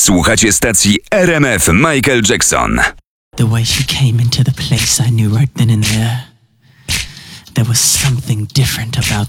Słuchacie stacji RMF Michael Jackson. The way she came into the place, I knew right then and there. There was something different about